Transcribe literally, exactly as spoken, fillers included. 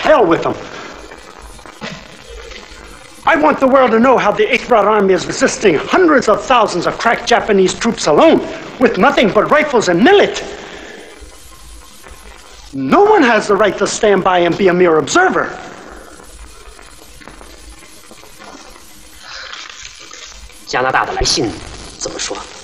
hell with them. I want the world to know how the Eighth Broad Army is resisting hundreds of thousands of crack Japanese troops alone, with nothing but rifles and millet. No one has the right to stand by and be a mere observer. 加拿大的来信怎么说？